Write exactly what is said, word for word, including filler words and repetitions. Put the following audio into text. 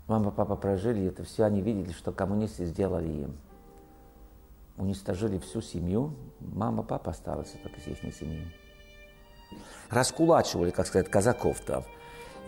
Мама, папа прожили это все, они видели, что коммунисты сделали им. Уничтожили всю семью. Мама, папа остался только с их семьей. Раскулачивали, как сказать, казаков там.